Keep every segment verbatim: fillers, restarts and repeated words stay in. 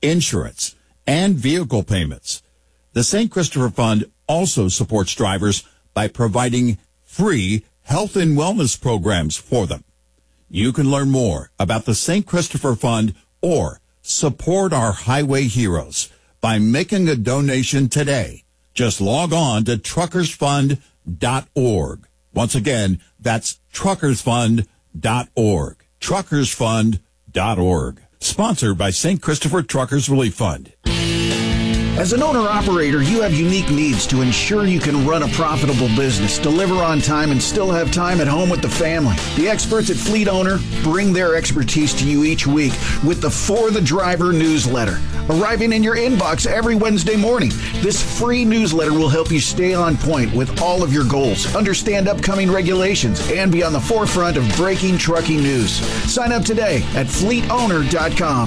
insurance, and vehicle payments. The Saint Christopher Fund also supports drivers by providing free health and wellness programs for them. You can learn more about the Saint Christopher Fund or support our highway heroes by making a donation today. Just log on to truckers fund dot org. Once again, that's truckers fund dot org. truckers fund dot org. Sponsored by Saint Christopher Truckers Relief Fund. As an owner-operator, you have unique needs to ensure you can run a profitable business, deliver on time, and still have time at home with the family. The experts at Fleet Owner bring their expertise to you each week with the For the Driver newsletter, arriving in your inbox every Wednesday morning. This free newsletter will help you stay on point with all of your goals, understand upcoming regulations, and be on the forefront of breaking trucking news. Sign up today at fleet owner dot com.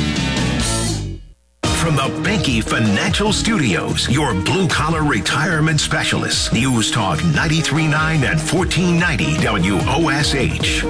From the Benke Financial Studios, your blue-collar retirement specialist. News Talk ninety-three point nine and fourteen ninety W O S H.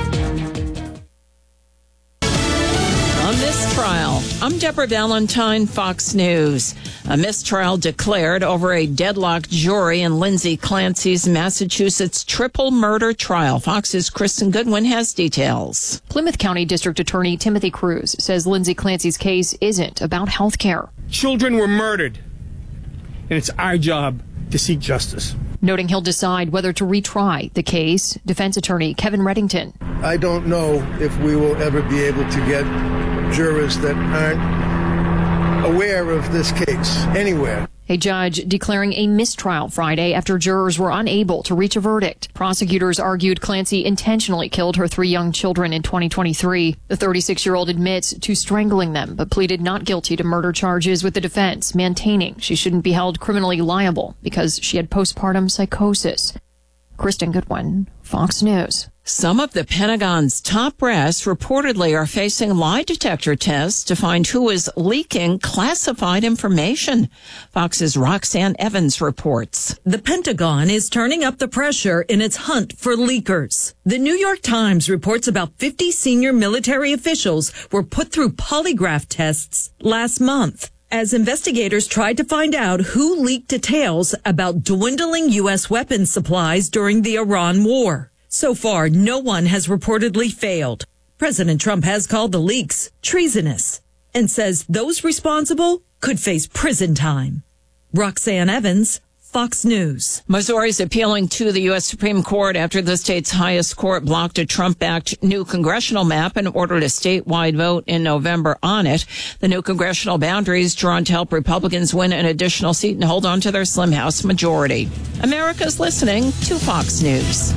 A mistrial. I'm Deborah Valentine, Fox News. A mistrial declared over a deadlocked jury in Lindsay Clancy's Massachusetts triple murder trial. Fox's Kristen Goodwin has details. Plymouth County District Attorney Timothy Cruz says Lindsay Clancy's case isn't about health care. Children were murdered, and it's our job to seek justice. Noting he'll decide whether to retry the case, defense attorney Kevin Reddington. I don't know if we will ever be able to get jurors that aren't aware of this case anywhere. A judge declaring a mistrial Friday after jurors were unable to reach a verdict. Prosecutors argued Clancy intentionally killed her three young children in twenty twenty-three. The thirty-six-year-old admits to strangling them, but pleaded not guilty to murder charges with the defense, maintaining she shouldn't be held criminally liable because she had postpartum psychosis. Kristen Goodwin, Fox News. Some of the Pentagon's top brass reportedly are facing lie detector tests to find who is leaking classified information. Fox's Roxanne Evans reports. The Pentagon is turning up the pressure in its hunt for leakers. The New York Times reports about fifty senior military officials were put through polygraph tests last month as investigators tried to find out who leaked details about dwindling U S weapons supplies during the Iran war. So far, no one has reportedly failed. President Trump has called the leaks treasonous and says those responsible could face prison time. Roxanne Evans, Fox News. Missouri's appealing to the U S Supreme Court after the state's highest court blocked a Trump-backed new congressional map and ordered a statewide vote in November on it. The new congressional boundaries drawn to help Republicans win an additional seat and hold on to their slim House majority. America's listening to Fox News.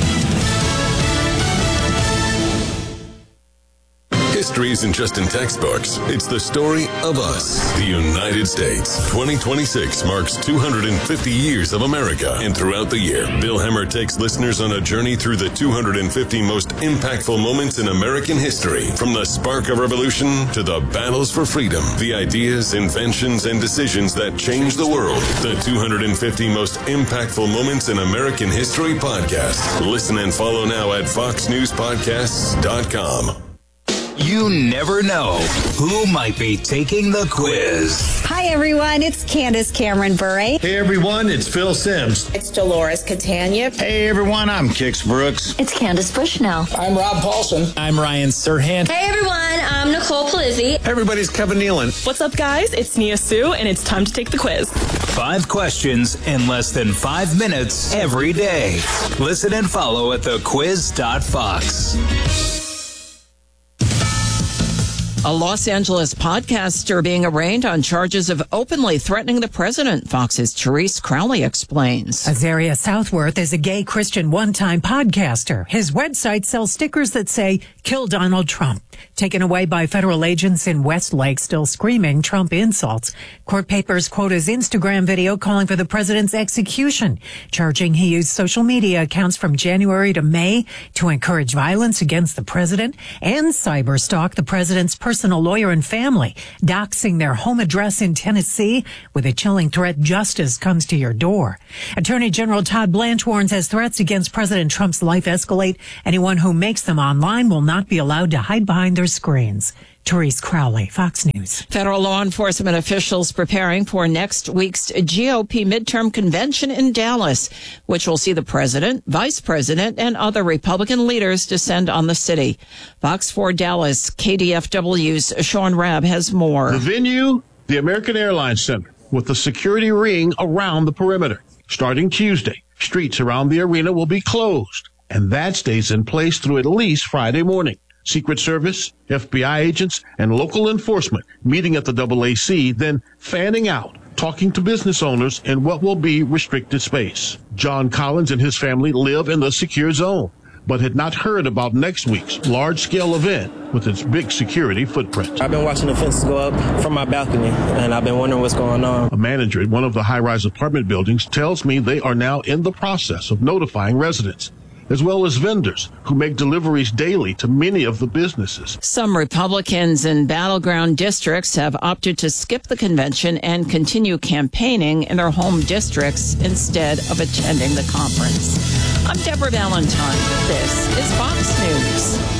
History isn't just in textbooks. It's the story of us, the United States. twenty twenty-six marks two hundred fifty years of America. And throughout the year, Bill Hemmer takes listeners on a journey through the two hundred fifty most impactful moments in American history. From the spark of revolution to the battles for freedom, the ideas, inventions, and decisions that changed the world. The two hundred fifty most impactful moments in American history podcast. Listen and follow now at fox news podcasts dot com. You never know who might be taking the quiz. Hi, everyone. It's Candace Cameron Bure. Hey, everyone. It's Phil Sims. It's Dolores Catania. Hey, everyone. I'm Kix Brooks. It's Candace Bushnell. I'm Rob Paulson. I'm Ryan Serhant. Hey, everyone. I'm Nicole Palizzi. Hey, everybody's Kevin Nealon. What's up, guys? It's Nia Sue, and it's time to take the quiz. Five questions in less than five minutes every day. Listen and follow at the quiz dot fox. A Los Angeles podcaster being arraigned on charges of openly threatening the president. Fox's Therese Crowley explains. Azaria Southworth is a gay Christian one-time podcaster. His website sells stickers that say, "Kill Donald Trump." Taken away by federal agents in Westlake, still screaming Trump insults. Court papers quote his Instagram video calling for the president's execution, charging he used social media accounts from January to May to encourage violence against the president and cyberstalk the president's personal lawyer and family, doxing their home address in Tennessee with a chilling threat: justice comes to your door. Attorney General Todd Blanche warns as threats against President Trump's life escalate, anyone who makes them online will not be allowed to hide behind their screens. Therese Crowley, Fox News. Federal law enforcement officials preparing for next week's G O P midterm convention in Dallas, which will see the president, vice president, and other Republican leaders descend on the city. Fox four Dallas, K D F W's Sean Rabb has more. The venue, the American Airlines Center, with the security ring around the perimeter. Starting Tuesday, streets around the arena will be closed, and that stays in place through at least Friday morning. Secret Service, F B I agents, and local enforcement meeting at the double A C, then fanning out, talking to business owners in what will be restricted space. John Collins and his family live in the secure zone, but had not heard about next week's large-scale event with its big security footprint. I've been watching the fences go up from my balcony, and I've been wondering what's going on. A manager at one of the high-rise apartment buildings tells me they are now in the process of notifying residents, as well as vendors who make deliveries daily to many of the businesses. Some Republicans in battleground districts have opted to skip the convention and continue campaigning in their home districts instead of attending the conference. I'm Deborah Valentine. This is Fox News.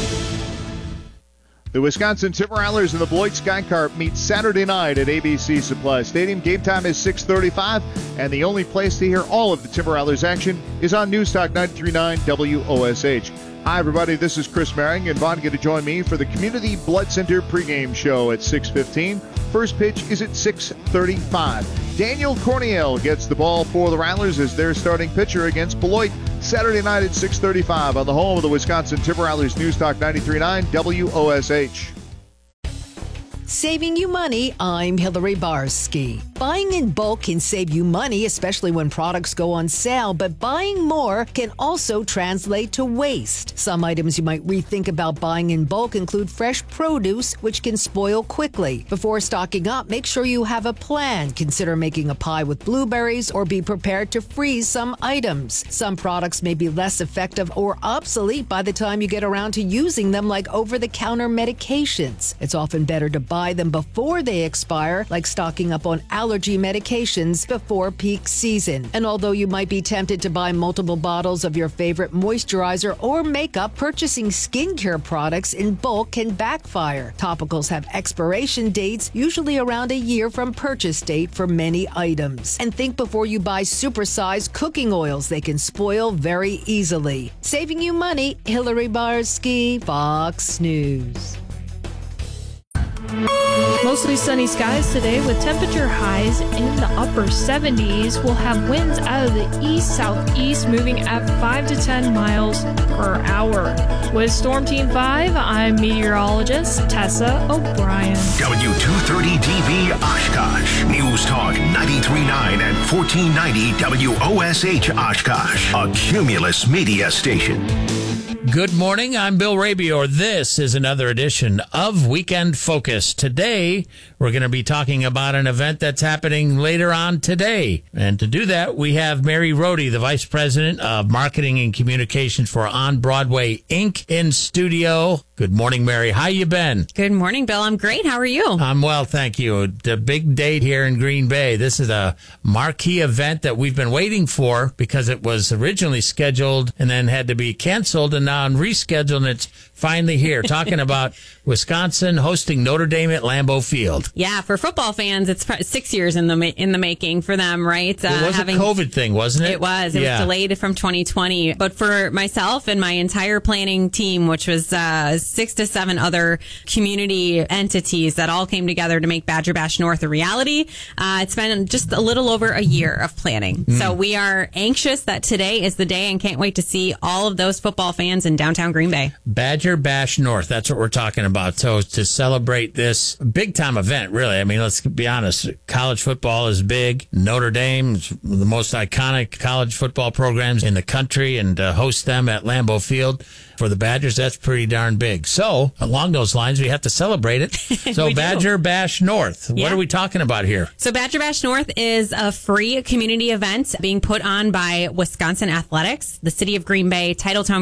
The Wisconsin Timberwhalers and the Beloit Skycarp meet Saturday night at A B C Supply Stadium. Game time is six thirty-five, and the only place to hear all of the Timberwhalers action is on News Talk ninety-three point nine W O S H. Hi, everybody. This is Chris Maring, and Vaughn get to join me for the Community Blood Center pregame show at six fifteen. First pitch is at six thirty-five. Daniel Corniel gets the ball for the Rattlers as their starting pitcher against Beloit. Saturday night at six thirty-five on the home of the Wisconsin Timberwhalers, News Talk ninety-three point nine W O S H. Saving you money, I'm Hillary Barsky. Buying in bulk can save you money, especially when products go on sale, but buying more can also translate to waste. Some items you might rethink about buying in bulk include fresh produce, which can spoil quickly. Before stocking up, make sure you have a plan. Consider making a pie with blueberries or be prepared to freeze some items. Some products may be less effective or obsolete by the time you get around to using them, like over-the-counter medications. It's often better to buy them before they expire, like stocking up on allergy medications before peak season. And although you might be tempted to buy multiple bottles of your favorite moisturizer or makeup, purchasing skincare products in bulk can backfire. Topicals have expiration dates, usually around a year from purchase date for many items. And think before you buy supersized cooking oils. They can spoil very easily. Saving you money, Hillary Barsky, Fox News. Mostly sunny skies today with temperature highs in the upper seventies. We'll have winds out of the east-southeast moving at five to ten miles per hour. With Storm Team five, I'm meteorologist Tessa O'Brien. W two thirty D V Oshkosh. News Talk ninety-three point nine and fourteen ninety W O S H Oshkosh. A Cumulus media station. Good morning, I'm Bill Rabior. This is another edition of Weekend Focus. Today, we're going to be talking about an event that's happening later on today. And to do that, we have Mary Rohde, the Vice President of Marketing and Communications for On Broadway, Incorporated, in studio. Good morning, Mary. How you been? Good morning, Bill. I'm great. How are you? I'm well, thank you. The big date here in Green Bay. This is a marquee event that we've been waiting for because it was originally scheduled and then had to be canceled and now rescheduled, and it's finally here. Talking about Wisconsin hosting Notre Dame at Lambeau Field. Yeah, for football fans, it's six years in the ma- in the making for them, right? Uh, it was having, a COVID thing, wasn't it? It was. It yeah. was delayed from twenty twenty. But for myself and my entire planning team, which was uh, six to seven other community entities that all came together to make Badger Bash North a reality, uh, it's been just a little over a year of planning. Mm. So we are anxious that today is the day and can't wait to see all of those football fans in downtown Green Bay. Badger Bash North, that's what we're talking about. So to celebrate this big time event, really, I mean, let's be honest, college football is big. Notre Dame is the most iconic college football programs in the country, and to host them at Lambeau Field for the Badgers, that's pretty darn big. So along those lines, we have to celebrate it. So Badger do. Bash North, what yeah. are we talking about here? So Badger Bash North is a free community event being put on by Wisconsin Athletics, the City of Green Bay, Titletown Brewing Company,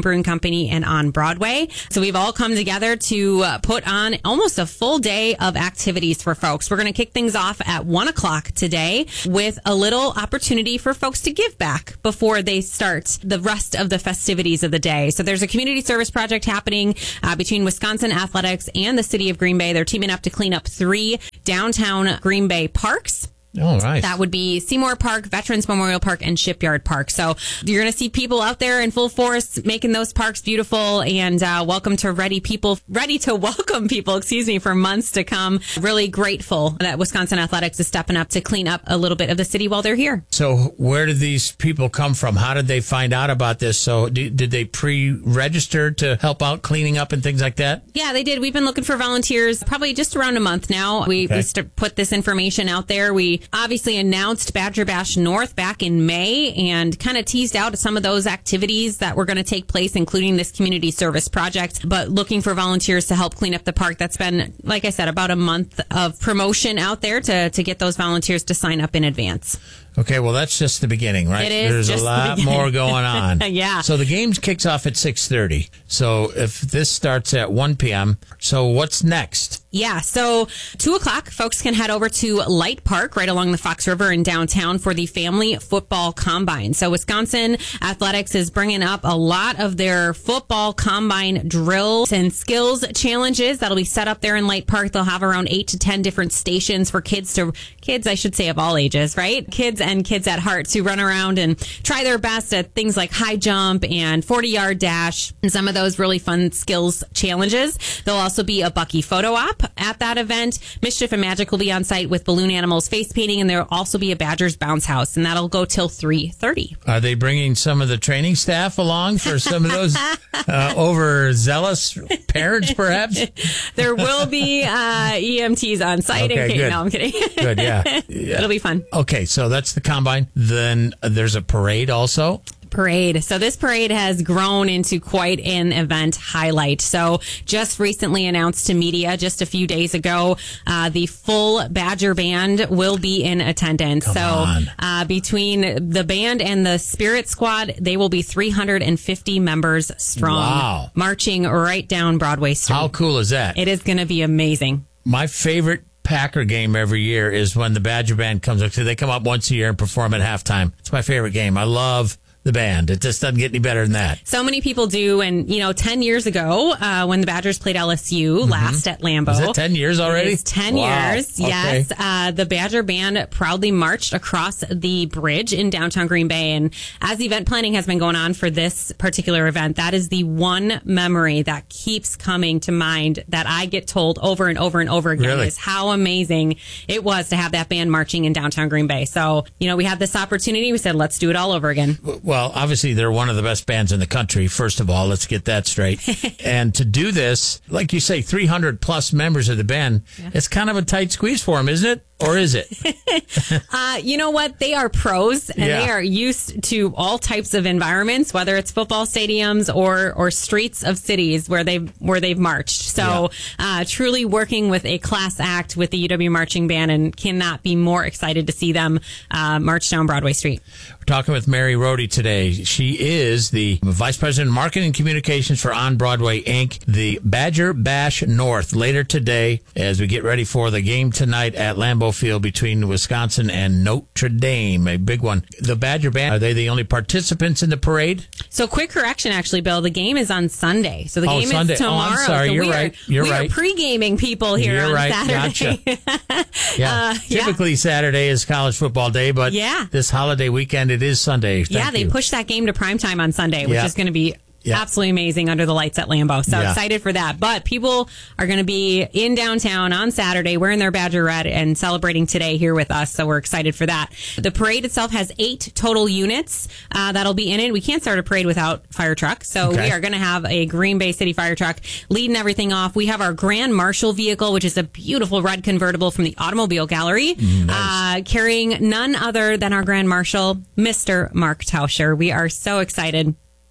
Company and On Broadway. So we've all come together to uh, put on almost a full day of activities for folks. We're going to kick things off at one o'clock today with a little opportunity for folks to give back before they start the rest of the festivities of the day. So there's a community service project happening uh, between Wisconsin Athletics and the city of Green Bay. They're teaming up to clean up three downtown Green Bay parks. Oh, nice. That would be Seymour Park, Veterans Memorial Park, and Shipyard Park. So you're going to see people out there in full force making those parks beautiful, and uh, welcome to ready people, ready to welcome people, excuse me, for months to come. Really grateful that Wisconsin Athletics is stepping up to clean up a little bit of the city while they're here. So where did these people come from? How did they find out about this? So did, did they pre-register to help out cleaning up and things like that? Yeah, they did. We've been looking for volunteers probably just around a month now. We, Okay. we st- put this information out there. We obviously announced Badger Bash North back in May and kind of teased out some of those activities that were going to take place, including this community service project, but looking for volunteers to help clean up the park. That's been, like I said, about a month of promotion out there to, to get those volunteers to sign up in advance. Okay, well, that's just the beginning, right? It is There's just a the lot beginning. more going on. Yeah. So the game kicks off at six thirty. So if this starts at one p.m., so what's next? Yeah, so two o'clock, folks can head over to Light Park right along the Fox River in downtown for the Family Football Combine. So Wisconsin Athletics is bringing up a lot of their football combine drills and skills challenges that'll be set up there in Light Park. They'll have around eight to ten different stations for kids to, kids, I should say, of all ages, right? Kids and kids at heart to run around and try their best at things like high jump and forty-yard dash and some of those really fun skills challenges. There'll also be a Bucky photo op at that event. Mischief and Magic will be on site with balloon animals face painting, and there'll also be a Badgers bounce house, and that'll go till three thirty. Are they bringing some of the training staff along for some of those uh, overzealous parents, perhaps? There will be uh, E M Ts on site. Okay, in case, good. No, I'm kidding. Good, yeah. yeah. It'll be fun. Okay, so that's the combine. Then uh, there's a parade also. Parade. So this parade has grown into quite an event highlight. So just recently announced to media just a few days ago, uh, the full Badger Band will be in attendance. Come so on. Uh, between the band and the Spirit Squad, they will be three hundred fifty members strong. Wow. Marching right down Broadway Street. How cool is that? It is going to be amazing. My favorite Packer game every year is when the Badger Band comes up. So they come up once a year and perform at halftime. It's my favorite game. I love the band. It just doesn't get any better than that. So many people do. And, you know, ten years ago, uh, when the Badgers played L S U mm-hmm. last at Lambeau. Is it ten years already? It's ten wow. years. Okay. Yes. Uh, the Badger Band proudly marched across the bridge in downtown Green Bay. And as event planning has been going on for this particular event, that is the one memory that keeps coming to mind that I get told over and over and over again Really? is how amazing it was to have that band marching in downtown Green Bay. So, you know, we had this opportunity. We said, let's do it all over again. Well, obviously, they're one of the best bands in the country, first of all. Let's get that straight. And to do this, like you say, three hundred plus members of the band, yeah. It's kind of a tight squeeze for them, isn't it? Or is it? uh, you know what? They are pros, and yeah. they are used to all types of environments, whether it's football stadiums or or streets of cities where they've where they've marched. So, yeah. uh, truly working with a class act with the U W Marching Band, and cannot be more excited to see them uh, march down Broadway Street. We're talking with Mary Rohde today. She is the Vice President of Marketing and Communications for On Broadway, Incorporated. The Badger Bash North later today as we get ready for the game tonight at Lambeau Field between Wisconsin and Notre Dame, a big one. The Badger Band, are they the only participants in the parade? So, quick correction, actually, Bill. The game is on Sunday. So the oh, game Sunday. is tomorrow. Oh, I'm sorry. So You're we right. Are, You're we right. are pre-gaming people here You're on right. Saturday. Gotcha. yeah. Uh, Typically yeah. Saturday is college football day, but yeah. this holiday weekend it is Sunday. Thank yeah, they you. pushed that game to primetime on Sunday, which yeah. is going to be Yeah. absolutely amazing under the lights at Lambeau. So yeah. excited for that. But people are going to be in downtown on Saturday wearing their Badger red and celebrating today here with us. So we're excited for that. The parade itself has eight total units uh, that'll be in it. We can't start a parade without fire truck. So okay. we are going to have a Green Bay City fire truck leading everything off. We have our Grand Marshal vehicle, which is a beautiful red convertible from the Automobile Gallery, mm, nice. uh, carrying none other than our Grand Marshal, Mister Mark Tauscher. We are so excited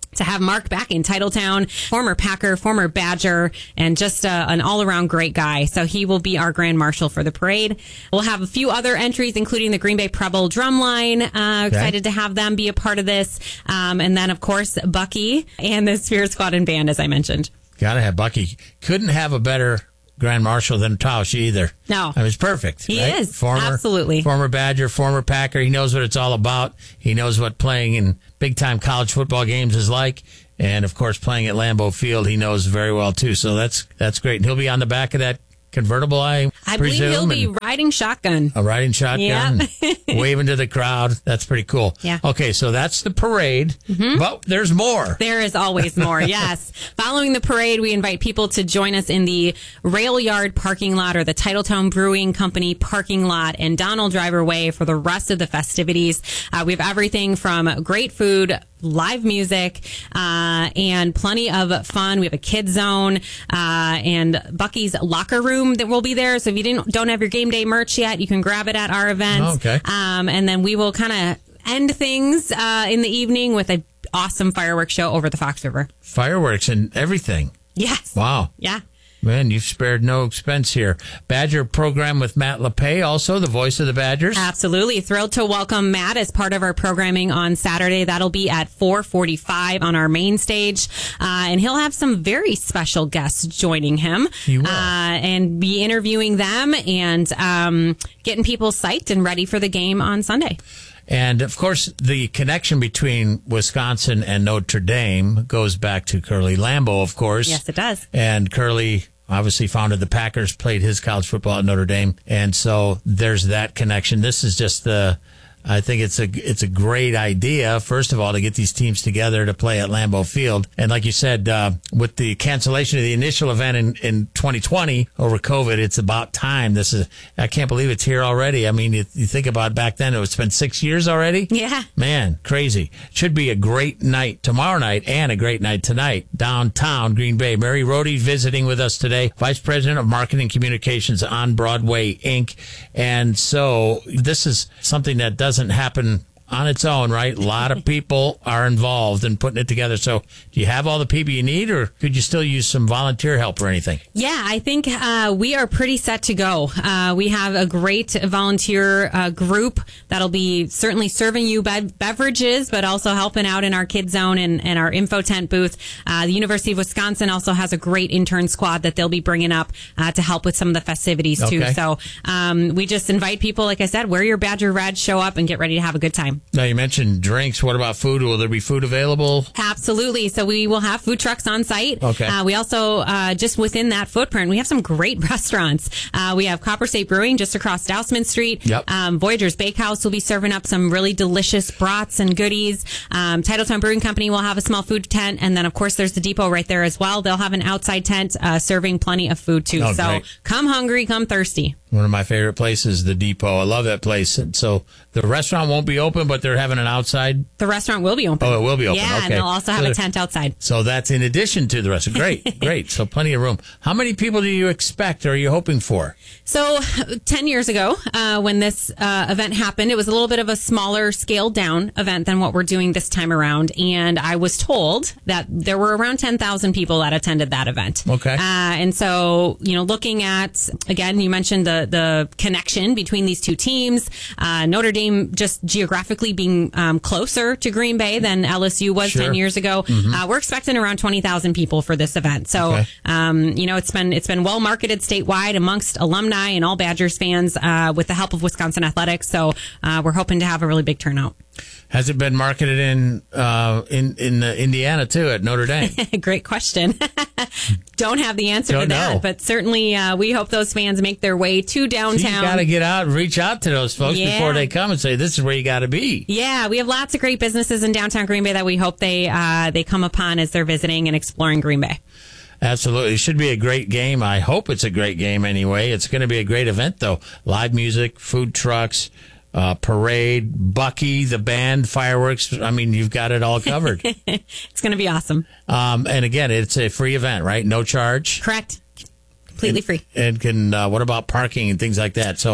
to have Mark back in Titletown, former Packer, former Badger, and just uh, an all-around great guy. So he will be our Grand Marshal for the parade. We'll have a few other entries, including the Green Bay Preble Drumline. Uh, okay. Excited to have them be a part of this. Um, and then, of course, Bucky and the Spirit Squad and Band, as I mentioned. Gotta have Bucky. Couldn't have a better Grand Marshal than Tausch either. No. I mean, it's perfect. He right? is. Former, Absolutely. Former Badger, former Packer. He knows what it's all about. He knows what playing in big-time college football games is like. And, of course, playing at Lambeau Field, he knows very well, too. So that's that's great. And he'll be on the back of that convertible, I, I presume. believe he'll be riding shotgun. A riding shotgun, yep. waving to the crowd. That's pretty cool. Yeah. Okay, so that's the parade, mm-hmm. but there's more. There is always more, yes. Following the parade, we invite people to join us in the Rail Yard parking lot or the Titletown Brewing Company parking lot in Donald Driver Way for the rest of the festivities. Uh, we have everything from great food, live music, uh, and plenty of fun. We have a kid zone, uh, and Bucky's locker room that will be there. So if you didn't, don't have your game day merch yet, you can grab it at our event. Oh, okay. Um, and then we will kind of end things, uh, in the evening with an awesome fireworks show over the Fox River. Fireworks and everything. Yes. Wow. Yeah. Man, you've spared no expense here. Badger program with Matt LePay, also the voice of the Badgers. Absolutely. Thrilled to welcome Matt as part of our programming on Saturday. That'll be at four forty-five on our main stage. Uh, and he'll have some very special guests joining him. He will. Uh, and be interviewing them and um, getting people psyched and ready for the game on Sunday. And, of course, the connection between Wisconsin and Notre Dame goes back to Curly Lambeau, of course. Yes, it does. And Curly obviously founded the Packers, played his college football at Notre Dame. And so there's that connection. This is just the... I think it's a it's a great idea, first of all, to get these teams together to play at Lambeau Field. And like you said, uh, with the cancellation of the initial event in, in twenty twenty over COVID, it's about time. This is I can't believe it's here already. I mean, you, you think about back then, it's been six years already? Yeah. Man, crazy. Should be a great night tomorrow night and a great night tonight downtown Green Bay. Mary Rohde visiting with us today, Vice President of Marketing Communications on Broadway, Incorporated. And so this is something that does doesn't happen on its own, right? A lot of people are involved in putting it together. So do you have all the people you need, or could you still use some volunteer help or anything? Yeah, I think uh, we are pretty set to go. Uh, we have a great volunteer uh, group that'll be certainly serving you be- beverages, but also helping out in our kid zone and, and our info tent booth. Uh, the University of Wisconsin also has a great intern squad that they'll be bringing up uh, to help with some of the festivities, too. Okay. So um, we just invite people, like I said, wear your Badger Red, show up, and get ready to have a good time. Now, you mentioned drinks. What about food? Will there be food available? Absolutely. So we will have food trucks on site. Okay. Uh, we also, uh, just within that footprint, we have some great restaurants. Uh, we have Copper State Brewing just across Dousman Street. Yep. Um, Voyager's Bakehouse will be serving up some really delicious brats and goodies. Um, Titletown Brewing Company will have a small food tent. And then, of course, there's the Depot right there as well. They'll have an outside tent uh, serving plenty of food, too. Oh, so great. Come hungry, come thirsty. One of my favorite places, the Depot. I love that place. And so the restaurant won't be open, but they're having an outside. The restaurant will be open. Oh, it will be open. Yeah, okay. and they'll also have so a tent outside. So that's in addition to the restaurant. Great, great. So plenty of room. How many people do you expect or are you hoping for? So ten years ago, uh, when this uh, event happened, it was a little bit of a smaller, scaled down event than what we're doing this time around. And I was told that there were around ten thousand people that attended that event. Okay. Uh, and so, you know, looking at, again, you mentioned the, the connection between these two teams. Uh, Notre Dame just geographically being um, closer to Green Bay than L S U was Sure. ten years ago. Mm-hmm. Uh, we're expecting around twenty thousand people for this event. So, Okay. um, you know, it's been it's been well marketed statewide amongst alumni and all Badgers fans uh, with the help of Wisconsin Athletics. So uh, we're hoping to have a really big turnout. Has it been marketed in uh, in in uh, Indiana too at Notre Dame? Great question. Don't have the answer Don't to that, know. but certainly uh, we hope those fans make their way to downtown. So you got to get out and reach out to those folks Yeah. before they come and say, this is where you got to be. Yeah, we have lots of great businesses in downtown Green Bay that we hope they uh, they come upon as they're visiting and exploring Green Bay. Absolutely. It should be a great game. I hope it's a great game anyway. It's going to be a great event, though. Live music, food trucks, uh, parade, Bucky, the band, fireworks. I mean, you've got it all covered. It's going to be awesome. Um, and again, it's a free event, right? No charge. Correct. Completely free. And can uh, what about parking and things like that? So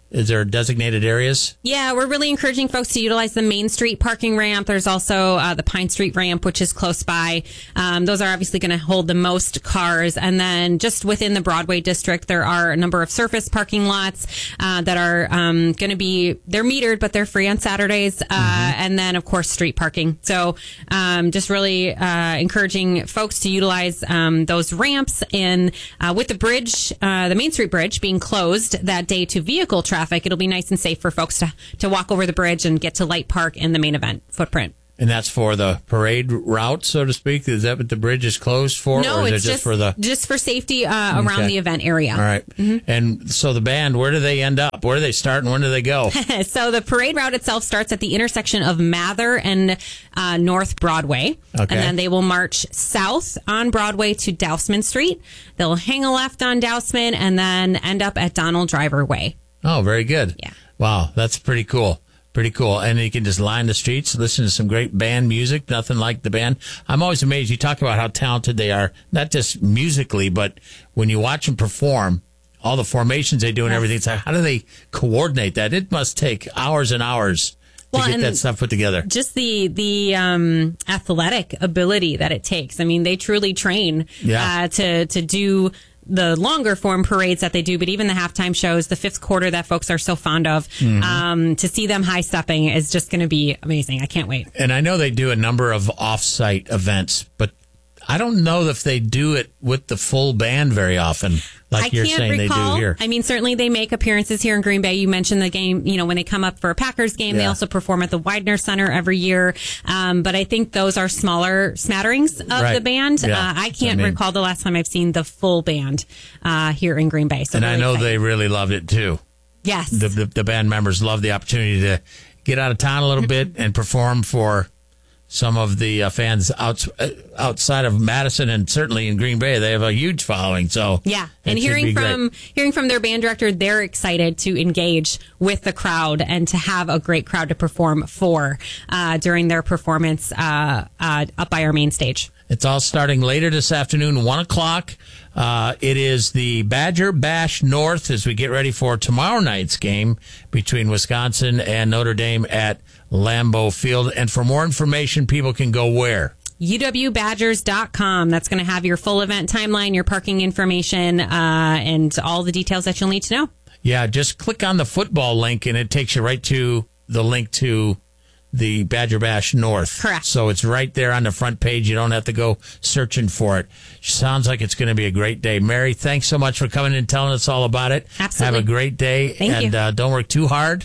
Is there designated areas? Yeah, we're really encouraging folks to utilize the Main Street parking ramp. There's also uh, the Pine Street ramp, which is close by. Um, those are obviously going to hold the most cars. And then just within the Broadway district, there are a number of surface parking lots uh, that are um, going to be, they're metered, but they're free on Saturdays. Uh, mm-hmm. And then, of course, street parking. So um, just really uh, encouraging folks to utilize um, those ramps. And uh, with the bridge, uh, the Main Street Bridge being closed that day to vehicle traffic, it'll be nice and safe for folks to, to walk over the bridge and get to Light Park in the main event footprint. And that's for the parade route, so to speak? Is that what the bridge is closed for? No, or is it's it just, just for the just for safety uh, around okay. the event area. All right. Mm-hmm. And so the band, where do they end up? Where do they start and when do they go? So the parade route itself starts at the intersection of Mather and uh, North Broadway. Okay. And then they will march south on Broadway to Dousman Street. They'll hang a left on Dousman and then end up at Donald Driver Way. Oh, very good. Yeah. Wow, that's pretty cool. Pretty cool. And you can just line the streets, listen to some great band music, nothing like the band. I'm always amazed. You talk about how talented they are, not just musically, but when you watch them perform, all the formations they do and everything, it's like, how do they coordinate that? It must take hours and hours well, to get that stuff put together. Just the the um, athletic ability that it takes. I mean, they truly train yeah. uh, to to do the longer form parades that they do, but even the halftime shows, the fifth quarter that folks are so fond of, mm-hmm. um, to see them high stepping is just going to be amazing. I can't wait. And I know they do a number of off-site events, but I don't know if they do it with the full band very often, like I you're can't saying recall. they do here. I mean, certainly they make appearances here in Green Bay. You mentioned the game, you know, when they come up for a Packers game, Yeah. they also perform at the Widener Center every year. Um, but I think those are smaller smatterings of Right. the band. Yeah. Uh, I can't I mean- recall the last time I've seen the full band uh, here in Green Bay. So and I really know excited. they really loved it too. Yes. The, the the band members love the opportunity to get out of town a little bit and perform for some of the uh, fans out, uh, outside of Madison and certainly in Green Bay. They have a huge following. So Yeah, it and should hearing be from great. hearing from their band director, they're excited to engage with the crowd and to have a great crowd to perform for uh, during their performance uh, uh, up by our main stage. It's all starting later this afternoon, one o'clock. Uh, it is the Badger Bash North as we get ready for tomorrow night's game between Wisconsin and Notre Dame at Lambeau Field. And for more information, people can go where? U W Badgers dot com. That's going to have your full event timeline, your parking information, uh, and all the details that you'll need to know. Yeah, just click on the football link and it takes you right to the link to the Badger Bash North. Correct. So it's right there on the front page. You don't have to go searching for it. Sounds like it's going to be a great day. Mary, thanks so much for coming and telling us all about it. Absolutely. Have a great day. Thank and you. Uh, don't work too hard.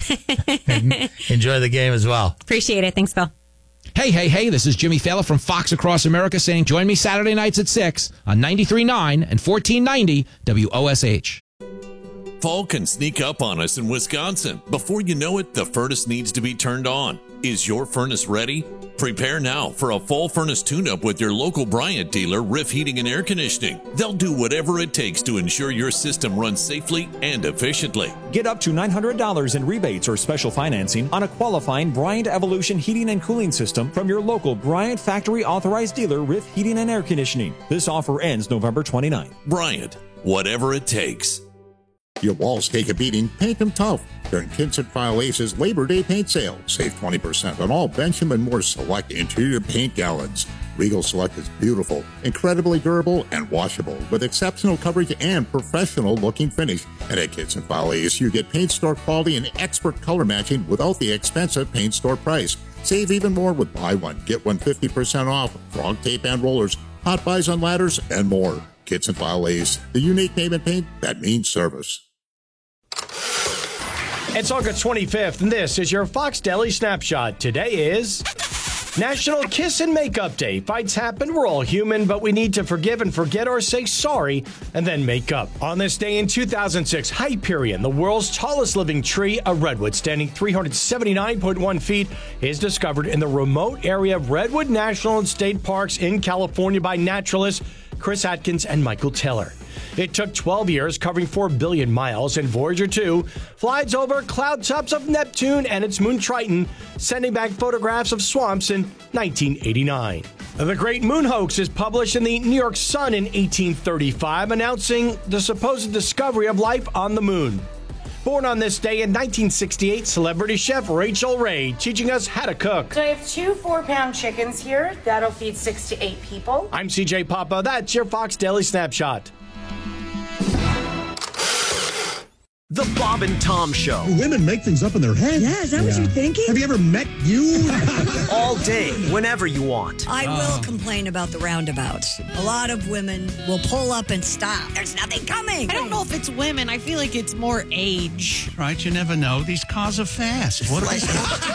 And enjoy the game as well. Appreciate it. Thanks, Bill. Hey, hey, hey, this is Jimmy Fallon from Fox Across America saying join me Saturday nights at six on ninety-three point nine and fourteen ninety W O S H. Fall can sneak up on us in Wisconsin. Before you know it, the furnace needs to be turned on. Is your furnace ready? Prepare now for a fall furnace tune-up with your local Bryant dealer, Riff Heating and Air Conditioning. They'll do whatever it takes to ensure your system runs safely and efficiently. Get up to nine hundred dollars in rebates or special financing on a qualifying Bryant Evolution heating and cooling system from your local Bryant factory authorized dealer, Riff Heating and Air Conditioning. This offer ends November twenty-ninth. Bryant, whatever it takes. Your walls take a beating, paint them tough. During Kinston File Ace's Labor Day paint sale, save twenty percent on all Benjamin Moore Select interior paint gallons. Regal Select is beautiful, incredibly durable, and washable, with exceptional coverage and professional-looking finish. And at Kinston File Ace, you get paint store quality and expert color matching without the expensive paint store price. Save even more with buy one, get one fifty percent off, frog tape and rollers, hot buys on ladders, and more. Kinston File Ace, the unique name in paint that means service. It's August twenty-fifth, and this is your Fox Daily Snapshot. Today is National Kiss and Makeup Day. Fights happen, we're all human, but we need to forgive and forget or say sorry and then make up. On this day in two thousand six, Hyperion, the world's tallest living tree, a redwood standing three hundred seventy-nine point one feet, is discovered in the remote area of Redwood National and State Parks in California by naturalists Chris Atkins and Michael Taylor. It took twelve years, covering four billion miles, and Voyager two flies over cloud tops of Neptune and its moon Triton, sending back photographs of swamps in nineteen eighty-nine. The Great Moon Hoax is published in the New York Sun in eighteen thirty-five, announcing the supposed discovery of life on the moon. Born on this day in nineteen sixty-eight, celebrity chef Rachel Ray teaching us how to cook. So I have two four-pound chickens here. That'll feed six to eight people. I'm C J Papa. That's your Fox Daily Snapshot. The Bob and Tom Show. Women make things up in their head. Yeah, is that yeah. what you're thinking? Have you ever met you? All day, whenever you want. I will complain about the roundabouts. A lot of women will pull up and stop. There's nothing coming. I don't know if it's women. I feel like it's more age. Right, you never know. These cars are fast. What They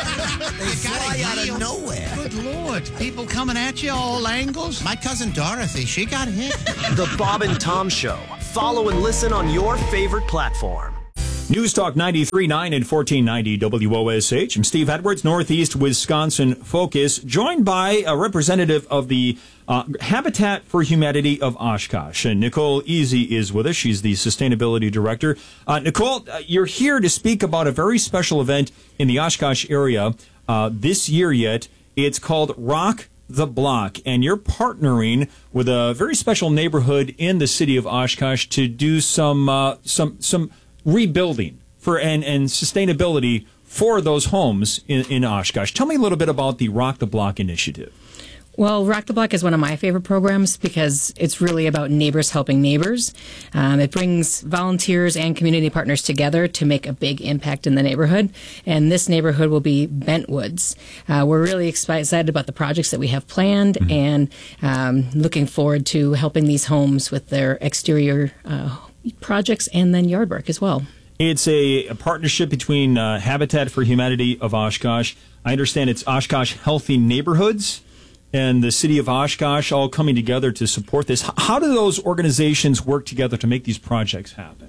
fly out of nowhere. Good Lord. People coming at you all angles. My cousin Dorothy, she got hit. The Bob and Tom Show. Follow and listen on your favorite platform. News Talk ninety-three point nine and fourteen ninety W O S H. I'm Steve Edwards, Northeast Wisconsin Focus, joined by a representative of the uh, Habitat for Humanity of Oshkosh. And Nicole Easy is with us. She's the Sustainability Director. Uh, Nicole, uh, you're here to speak about a very special event in the Oshkosh area uh, this year yet. It's called Rock the Block, and you're partnering with a very special neighborhood in the city of Oshkosh to do some uh, some some rebuilding for and, and sustainability for those homes in, in Oshkosh. Tell me a little bit about the Rock the Block initiative. Well, Rock the Block is one of my favorite programs because it's really about neighbors helping neighbors. Um, it brings volunteers and community partners together to make a big impact in the neighborhood. And this neighborhood will be Bentwoods. Uh, we're really excited about the projects that we have planned mm-hmm. and um, looking forward to helping these homes with their exterior uh, projects and then yard work as well. It's a, a partnership between uh, Habitat for Humanity of Oshkosh. I understand it's Oshkosh Healthy Neighborhoods and the city of Oshkosh all coming together to support this. How do those organizations work together to make these projects happen?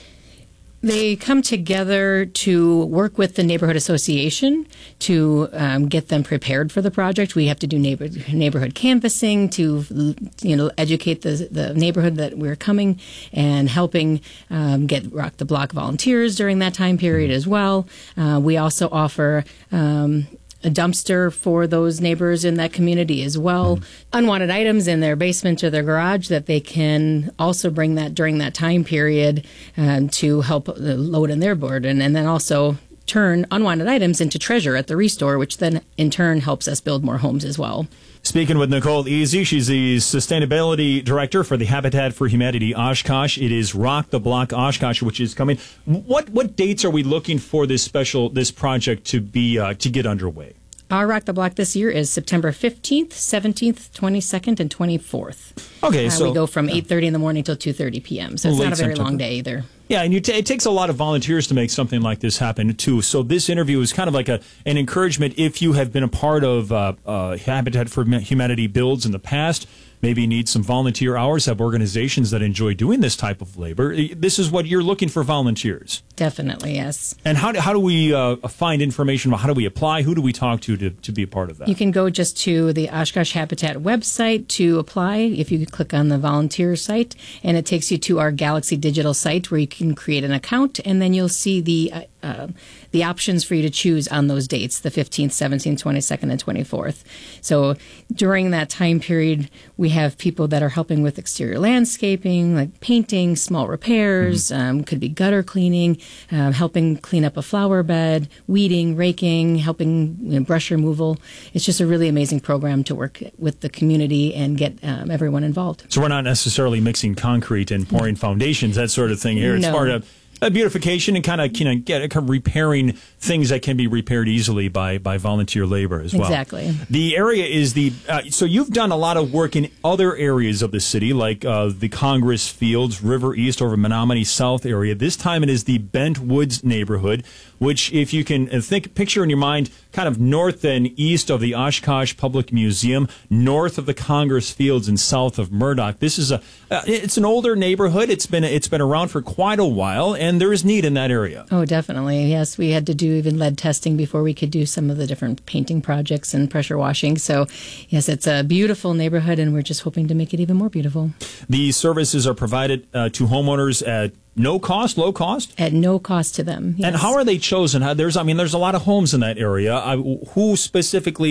They come together to work with the neighborhood association to um, get them prepared for the project. We have to do neighbor, neighborhood canvassing to, you know, educate the the neighborhood that we're coming and helping um, get Rock the Block volunteers during that time period as well. Uh, we also offer Um, a dumpster for those neighbors in that community as well. Mm. Unwanted items in their basement or their garage that they can also bring that during that time period um, to help load in their burden, and then also turn unwanted items into treasure at the Restore, which then in turn helps us build more homes as well. Speaking with Nicole Easy, she's the Sustainability Director for the Habitat for Humanity Oshkosh. It is Rock the Block Oshkosh, which is coming. What what dates are we looking for this special this project to be uh, to get underway? Our Rock the Block this year is September fifteenth, seventeenth, twenty-second, and twenty-fourth. Okay, uh, so we go from eight thirty in the morning till two thirty p.m., so it's not a very September. long day either. Yeah, and you t- it takes a lot of volunteers to make something like this happen, too. So this interview is kind of like a an encouragement if you have been a part of uh, uh, Habitat for Humanity builds in the past. Maybe you need some volunteer hours, have organizations that enjoy doing this type of labor. This is what you're looking for, volunteers. Definitely, yes. And how do, how do we uh, find information about how do we apply? Who do we talk to, to to be a part of that? You can go just to the Oshkosh Habitat website to apply if you click on the volunteer site, and it takes you to our Galaxy Digital site where you can create an account, and then you'll see the uh, uh, the options for you to choose on those dates, the fifteenth, seventeenth, twenty-second, and twenty-fourth. So during that time period, we have people that are helping with exterior landscaping, like painting, small repairs, mm-hmm. um, could be gutter cleaning, um, helping clean up a flower bed, weeding, raking, helping you know, brush removal. It's just a really amazing program to work with the community and get um, everyone involved. So we're not necessarily mixing concrete and pouring foundations, that sort of thing here. It's no. part of a beautification and kind of you know get kind of repairing things that can be repaired easily by by volunteer labor as well. Exactly. The area is the uh, so you've done a lot of work in other areas of the city, like uh, the Congress Fields, River East over Menominee South area. This time it is the Bentwoods neighborhood, which if you can think picture in your mind, kind of north and east of the Oshkosh Public Museum, north of the Congress Fields, and south of Murdoch. This is a uh, it's an older neighborhood. It's been it's been around for quite a while, and And there is need in that area. Oh, definitely. Yes, we had to do even lead testing before we could do some of the different painting projects and pressure washing. So, yes, it's a beautiful neighborhood, and we're just hoping to make it even more beautiful. The services are provided uh, to homeowners at no cost, low cost? At no cost to them, yes. And how are they chosen? How, there's, I mean, there's a lot of homes in that area. I, who specifically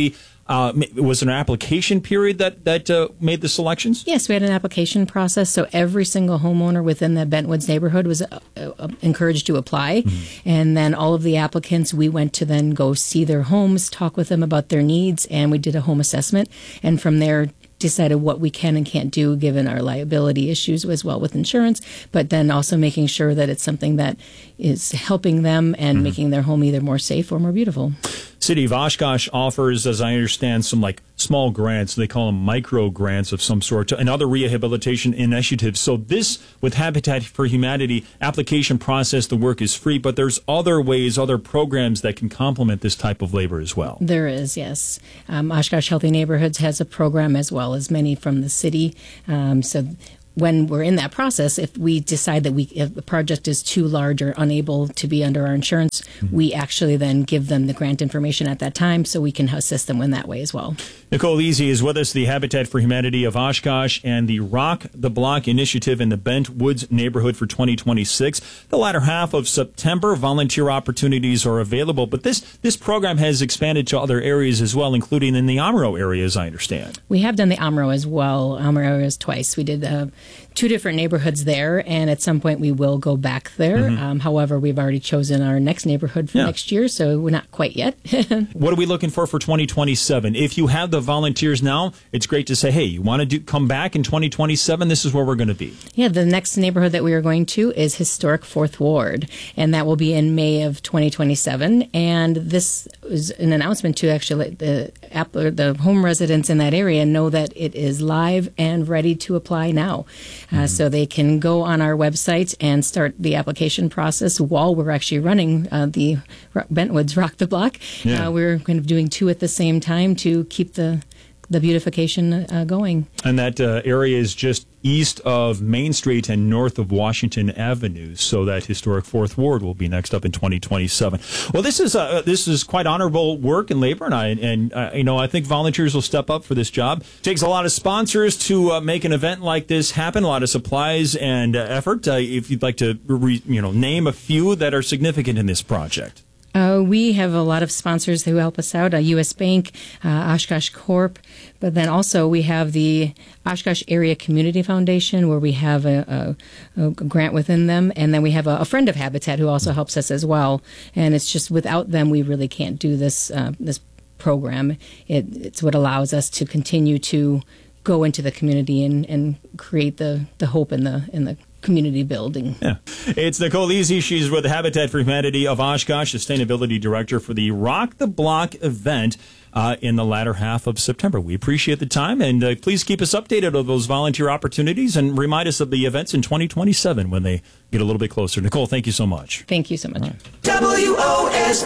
Uh, was there an application period that, that uh, made the selections? Yes, we had an application process. So every single homeowner within the Bentwoods neighborhood was uh, uh, encouraged to apply. Mm-hmm. And then all of the applicants, we went to then go see their homes, talk with them about their needs, and we did a home assessment. And from there, decided what we can and can't do given our liability issues as well with insurance, but then also making sure that it's something that is helping them and mm-hmm. making their home either more safe or more beautiful. City of Oshkosh offers, as I understand, some like small grants. They call them micro grants of some sort and other rehabilitation initiatives. So this, with Habitat for Humanity, application process, the work is free, but there's other ways, other programs that can complement this type of labor as well. There is, yes. Um, Oshkosh Healthy Neighborhoods has a program as well as many from the city. Um, so when we're in that process, if we decide that we if the project is too large or unable to be under our insurance, mm-hmm. we actually then give them the grant information at that time so we can assist them in that way as well. Nicole Easy is with us, the Habitat for Humanity of Oshkosh and the Rock the Block initiative in the Bentwoods neighborhood for twenty twenty-six. The latter half of September, volunteer opportunities are available, but this, this program has expanded to other areas as well, including in the Omro area, as I understand. We have done the Omro as well, Omro areas twice. We did uh, two different neighborhoods there, and at some point we will go back there. Mm-hmm. Um, however, we've already chosen our next neighborhood for yeah. next year, so we're not quite yet. What are we looking for for twenty twenty-seven? If you have the volunteers now, it's great to say, hey, you want to do, come back in twenty twenty-seven? This is where we're going to be. Yeah, the next neighborhood that we are going to is Historic Fourth Ward, and that will be in May of twenty twenty-seven. And this is an announcement to actually the the home residents in that area know that it is live and ready to apply now. Uh, mm-hmm. So they can go on our website and start the application process while we're actually running uh, the Bentwoods Rock the Block. Yeah. Uh, we're kind of doing two at the same time to keep the the beautification uh, going. And that uh, area is just east of Main Street and north of Washington Avenue, so that historic Fourth Ward will be next up in twenty twenty-seven. Well, this is uh, this is quite honorable work and labor, and I and uh, you know I think volunteers will step up for this job. It takes a lot of sponsors to uh, make an event like this happen. A lot of supplies and uh, effort. Uh, if you'd like to re, you know name a few that are significant in this project. Uh, we have a lot of sponsors who help us out, uh, U S Bank, uh, Oshkosh Corp, but then also we have the Oshkosh Area Community Foundation, where we have a, a, a grant within them, and then we have a, a friend of Habitat who also helps us as well. And it's just without them, we really can't do this uh, this program. It, it's what allows us to continue to go into the community and, and create the, the hope in the in the community building. Yeah. It's Nicole Easy. She's with Habitat for Humanity of Oshkosh, Sustainability Director for the Rock the Block event uh, in the latter half of September. We appreciate the time, and uh, please keep us updated on those volunteer opportunities and remind us of the events in twenty twenty-seven when they get a little bit closer. Nicole, thank you so much. Thank you so much. Right. W O S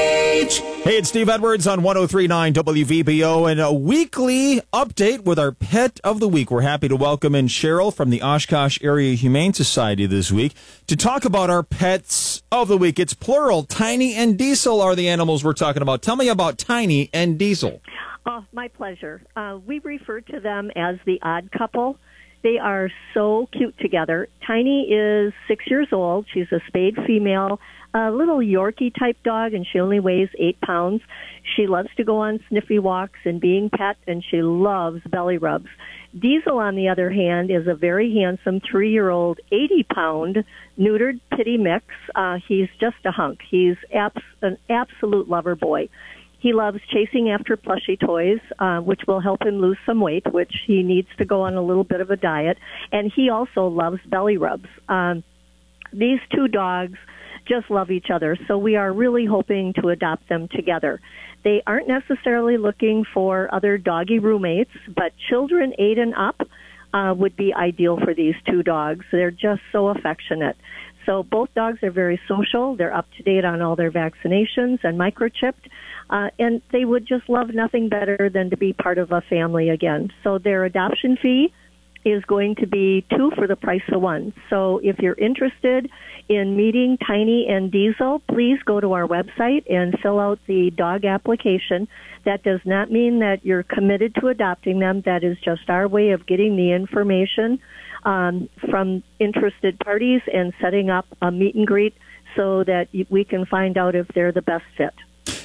H. Hey, it's Steve Edwards on one oh three point nine W V B O and a weekly update with our Pet of the Week. We're happy to welcome in Cheryl from the Oshkosh Area Humane Society this week to talk about our Pets of the Week. It's plural. Tiny and Diesel are the animals we're talking about. Tell me about Tiny and Diesel. Oh, my pleasure. Uh, we refer to them as the odd couple. They are so cute together. Tiny is six years old. She's a spayed female, a little Yorkie-type dog, and she only weighs eight pounds. She loves to go on sniffy walks and being pet, and she loves belly rubs. Diesel, on the other hand, is a very handsome three-year-old, eighty-pound neutered pitty mix. Uh, he's just a hunk. He's abs- an absolute lover boy. He loves chasing after plushie toys, uh, which will help him lose some weight, which he needs to go on a little bit of a diet. And he also loves belly rubs. Um, these two dogs just love each other, so we are really hoping to adopt them together. They aren't necessarily looking for other doggy roommates, but children eight and up uh, would be ideal for these two dogs. They're just so affectionate. So both dogs are very social. They're up to date on all their vaccinations and microchipped. Uh, and they would just love nothing better than to be part of a family again. So their adoption fee is going to be two for the price of one. So if you're interested in meeting Tiny and Diesel, please go to our website and fill out the dog application. That does not mean that you're committed to adopting them. That is just our way of getting the information um, from interested parties and setting up a meet and greet so that we can find out if they're the best fit.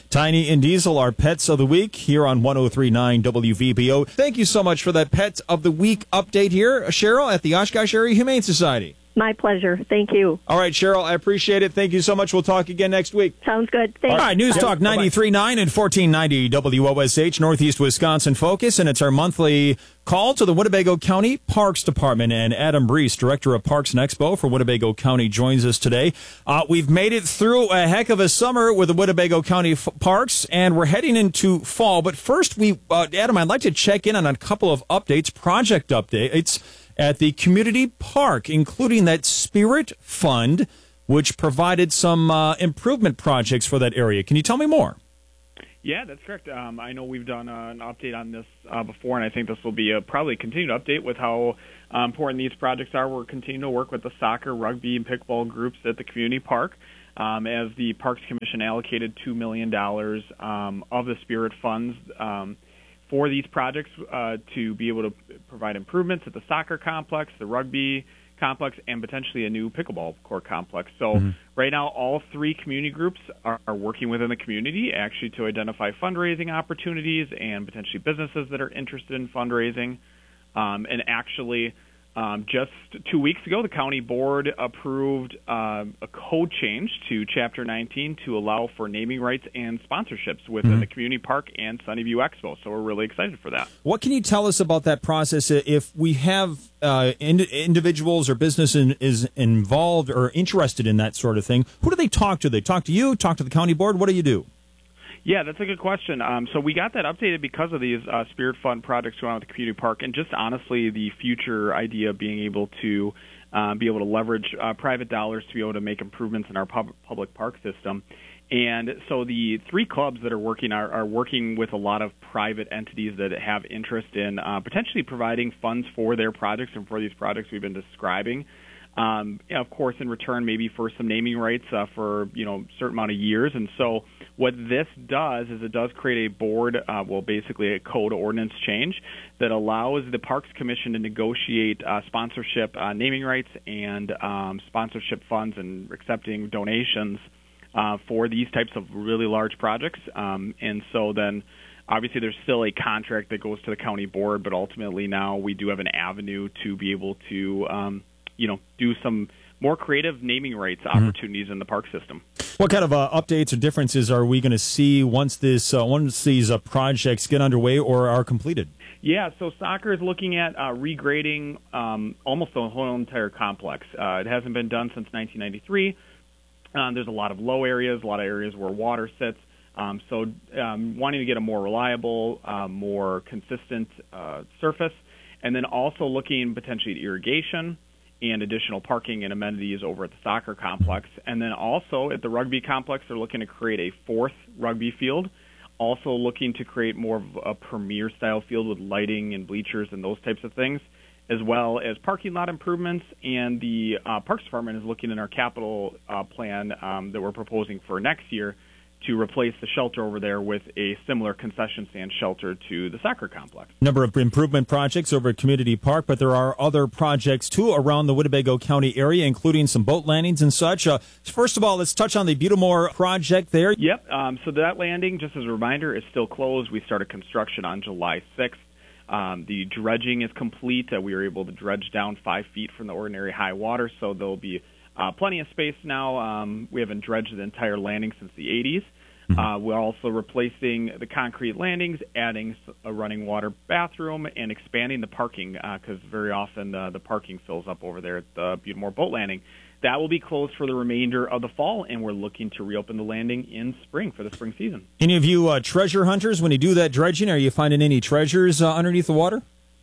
Tiny and Diesel are Pets of the Week here on one oh three point nine W V B O. Thank you so much for that Pet of the Week update here, Cheryl, at the Oshkosh Area Humane Society. My pleasure. Thank you. All right, Cheryl, I appreciate it. Thank you so much. We'll talk again next week. Sounds good. Thanks. All right, News Bye. Talk ninety-three point nine and fourteen ninety W O S H, Northeast Wisconsin Focus, and it's our monthly call to the Winnebago County Parks Department. And Adam Brees, Director of Parks and Expo for Winnebago County, joins us today. Uh, we've made it through a heck of a summer with the Winnebago County f- Parks, and we're heading into fall. But first, we, uh, Adam, I'd like to check in on a couple of updates, project updates at the community park, including that Spirit Fund, which provided some uh, improvement projects for that area. Can you tell me more? Yeah, that's correct. Um, I know we've done uh, an update on this uh, before, and I think this will be a probably a continued update with how uh, important these projects are. We're continuing to work with the soccer, rugby, and pickleball groups at the community park. Um, as the Parks Commission allocated two million dollars um, of the Spirit funds um, for these projects uh, to be able to provide improvements at the soccer complex, the rugby complex, and potentially a new pickleball court complex. So mm-hmm. right now, all three community groups are, are working within the community actually to identify fundraising opportunities and potentially businesses that are interested in fundraising. Um, and actually, um, just two weeks ago, the county board approved uh, a code change to Chapter nineteen to allow for naming rights and sponsorships within mm-hmm. the community park and Sunnyview Expo. So we're really excited for that. What can you tell us about that process? If we have uh, ind- individuals or business in, is involved or interested in that sort of thing, who do they talk to? They talk to you, talk to the county board? What do you do? Yeah, that's a good question. Um, so we got that updated because of these uh, Spirit Fund projects going on at the community park, and just honestly the future idea of being able to uh, be able to leverage uh, private dollars to be able to make improvements in our pub- public park system. And so the three clubs that are working are, are working with a lot of private entities that have interest in uh, potentially providing funds for their projects and for these projects we've been describing. Um, of course, in return, maybe for some naming rights uh, for you know a certain amount of years. And so what this does is it does create a board, uh, well, basically a code ordinance change that allows the Parks Commission to negotiate uh, sponsorship, uh, naming rights, and um, sponsorship funds and accepting donations uh, for these types of really large projects. Um, and so then obviously there's still a contract that goes to the county board, but ultimately now we do have an avenue to be able to um, you know, do some more creative naming rights opportunities mm-hmm. in the park system. What kind of uh, updates or differences are we going to see once this uh, once these uh, projects get underway or are completed? Yeah, so soccer is looking at uh, regrading um, almost the whole entire complex. Uh, it hasn't been done since nineteen ninety-three. Um, there's a lot of low areas, a lot of areas where water sits. Um, so um, wanting to get a more reliable, uh, more consistent uh, surface, and then also looking potentially at irrigation and additional parking and amenities over at the soccer complex. And then also at the rugby complex, they're looking to create a fourth rugby field, also looking to create more of a premier-style field with lighting and bleachers and those types of things, as well as parking lot improvements. And the uh, Parks Department is looking in our capital uh, plan um, that we're proposing for next year to replace the shelter over there with a similar concession stand shelter to the soccer complex. Number of improvement projects over at Community Park, but there are other projects, too, around the Winnebago County area, including some boat landings and such. Uh, first of all, let's touch on the Butamore project there. Yep. Um, so that landing, just as a reminder, is still closed. We started construction on July sixth. Um, the dredging is complete. Uh, we were able to dredge down five feet from the ordinary high water, so there'll be Uh, plenty of space now. Um, we haven't dredged the entire landing since the eighties. Mm-hmm. Uh, we're also replacing the concrete landings, adding a running water bathroom, and expanding the parking because uh, very often uh, the parking fills up over there at the Butamore Boat Landing. That will be closed for the remainder of the fall, and we're looking to reopen the landing in spring for the spring season. Any of you uh, treasure hunters, when you do that dredging, are you finding any treasures uh, underneath the water?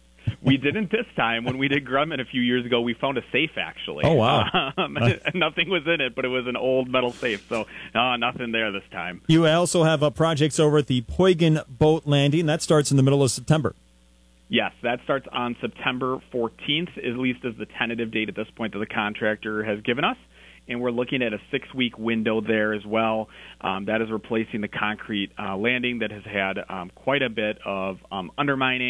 We didn't this time. When we did Grumman a few years ago, we found a safe, actually. Oh, wow. Um, nothing was in it, but it was an old metal safe, so uh, nothing there this time. You also have uh, projects over at the Poygan Boat Landing. That starts in the middle of September. Yes, that starts on September fourteenth, at least as the tentative date at this point that the contractor has given us. And we're looking at a six-week window there as well. Um, that is replacing the concrete uh, landing that has had um, quite a bit of um, undermining,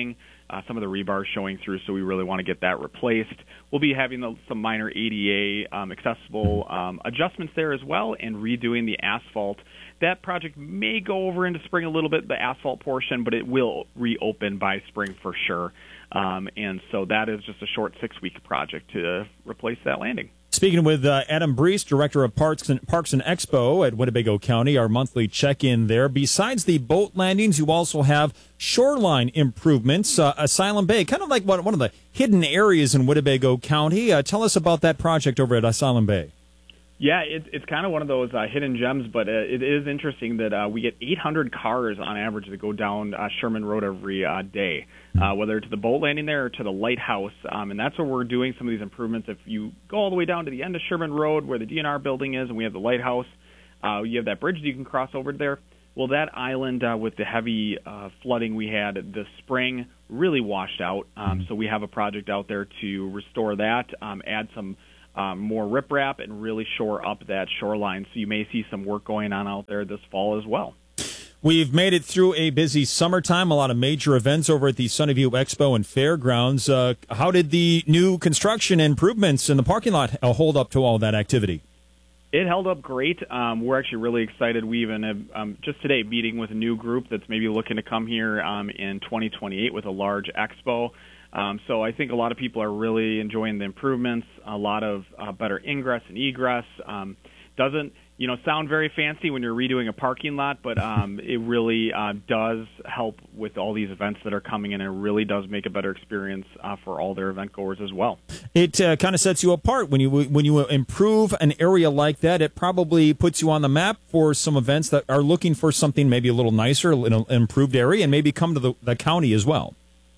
Uh, some of the rebar showing through, so we really want to get that replaced. We'll be having the, some minor A D A um, accessible um, adjustments there as well, and redoing the asphalt. That project may go over into spring a little bit, the asphalt portion, but it will reopen by spring for sure. Um, and so that is just a short six-week project to replace that landing. Speaking with uh, Adam Brees, Director of Parks and, Parks and Expo at Winnebago County, our monthly check-in there. Besides the boat landings, you also have shoreline improvements. Uh, Asylum Bay, kind of like one, one of the hidden areas in Winnebago County. Uh, tell us about that project over at Asylum Bay. Yeah, it, it's kind of one of those uh, hidden gems, but uh, it is interesting that uh, we get eight hundred cars on average that go down uh, Sherman Road every uh, day, uh, whether to the boat landing there or to the lighthouse. Um, and that's where we're doing some of these improvements. If you go all the way down to the end of Sherman Road where the D N R building is and we have the lighthouse, uh, you have that bridge that you can cross over there. Well, that island uh, with the heavy uh, flooding we had this spring really washed out. Um, so we have a project out there to restore that, um, add some Um, more riprap, and really shore up that shoreline. So you may see some work going on out there this fall as well. We've made it through a busy summertime, a lot of major events over at the Sunnyview Expo and Fairgrounds. Uh, how did the new construction improvements in the parking lot hold up to all that activity? It held up great. Um, we're actually really excited. We even have um, just today meeting with a new group that's maybe looking to come here um, in twenty twenty-eight with a large expo. Um, so I think a lot of people are really enjoying the improvements, a lot of uh, better ingress and egress. Um, doesn't, you know, sound very fancy when you're redoing a parking lot, but um, it really uh, does help with all these events that are coming in, and it really does make a better experience uh, for all their event goers as well. It uh, kind of sets you apart when you when you improve an area like that. It probably puts you on the map for some events that are looking for something maybe a little nicer, an improved area, and maybe come to the, the county as well.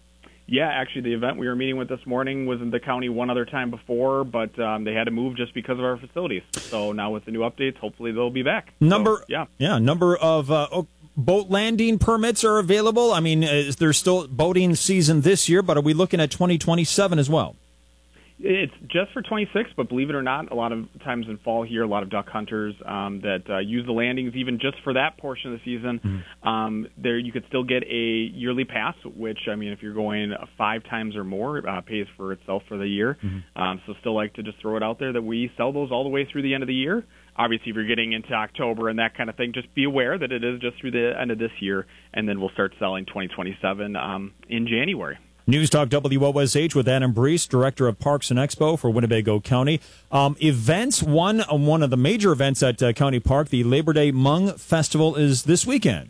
Yeah, actually, the event we were meeting with this morning was in the county one other time before, but um, they had to move just because of our facilities. So now with the new updates, hopefully they'll be back. Number, so, yeah, yeah, number of uh, boat landing permits are available. I mean, is there still boating season this year? But are we looking at twenty twenty-seven as well? It's just for twenty-six, but believe it or not, a lot of times in fall here, a lot of duck hunters um, that uh, use the landings even just for that portion of the season. Mm-hmm. Um, there, you could still get a yearly pass, which, I mean, if you're going five times or more, uh, pays for itself for the year. Mm-hmm. Um, so still like to just throw it out there that we sell those all the way through the end of the year. Obviously, if you're getting into October and that kind of thing, just be aware that it is just through the end of this year, and then we'll start selling twenty twenty-seven um, in January. News Talk W O S H with Adam Brees, Director of Parks and Expo for Winnebago County. Um, events, one, uh, one of the major events at uh, County Park, the Labor Day Hmong Festival, is this weekend.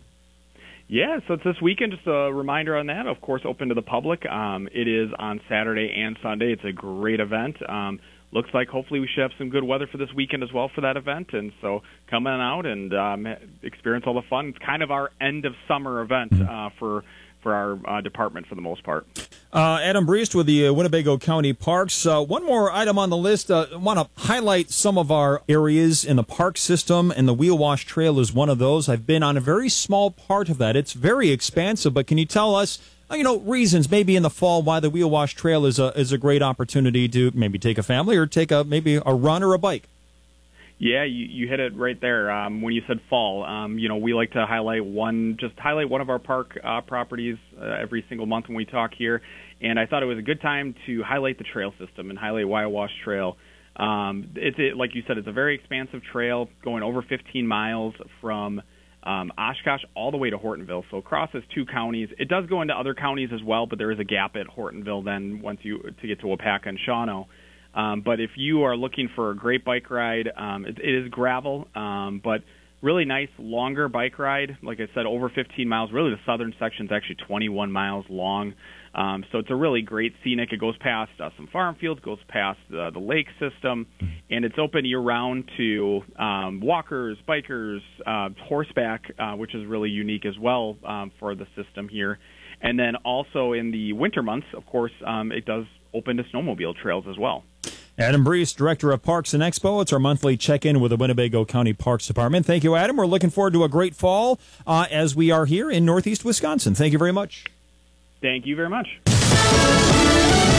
Yeah, so it's this weekend. Just a reminder on that. Of course, open to the public. Um, it is on Saturday and Sunday. It's a great event. Um, looks like hopefully we should have some good weather for this weekend as well for that event. And so come on out and um, experience all the fun. It's kind of our end of summer event uh, for for our uh, department for the most part. Uh, Adam Breest with the uh, Winnebago County Parks. Uh, one more item on the list. I uh, want to highlight some of our areas in the park system, and the Wheel Wash Trail is one of those. I've been on a very small part of that. It's very expansive, but can you tell us, you know, reasons maybe in the fall why the Wheel Wash Trail is a is a great opportunity to maybe take a family or take a maybe a run or a bike? Yeah, you, you hit it right there. Um, when you said fall, um, you know, we like to highlight one, just highlight one of our park uh, properties uh, every single month when we talk here. And I thought it was a good time to highlight the trail system and highlight Wheel Wash Trail. Um, it's it, like you said, it's a very expansive trail going over fifteen miles from um, Oshkosh all the way to Hortonville. So it crosses two counties. It does go into other counties as well, but there is a gap at Hortonville then once you to get to Waupaca and Shawano. Um, but if you are looking for a great bike ride, um, it, it is gravel, um, but really nice, longer bike ride. Like I said, over fifteen miles. Really, the southern section is actually twenty-one miles long. Um, so it's a really great scenic. It goes past uh, some farm fields, goes past uh, the lake system, and it's open year-round to um, walkers, bikers, uh, horseback, uh, which is really unique as well um, for the system here. And then also in the winter months, of course, um, it does open to snowmobile trails as well. Adam Brees, Director of Parks and Expo. It's our monthly check-in with the Winnebago County Parks Department. Thank you, Adam. We're looking forward to a great fall uh, as we are here in Northeast Wisconsin. Thank you very much. Thank you very much.